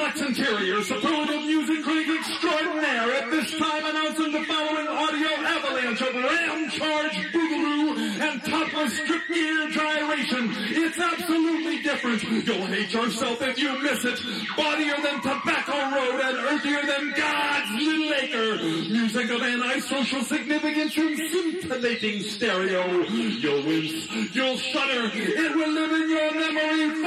Flex Interior, superlative music critic extraordinaire, at this time announcing the following audio avalanche of ram charge boogaloo and topless strip gear gyration. It's absolutely different. You'll hate yourself if you miss it. Bodier than Tobacco Road and earthier than God's Little Acre. Music of antisocial significance in scintillating stereo. You'll wince, you'll shudder, it will live in your memory